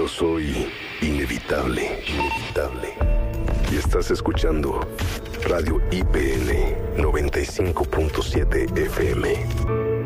Yo soy inevitable. Y estás escuchando Radio IPN 95.7 FM.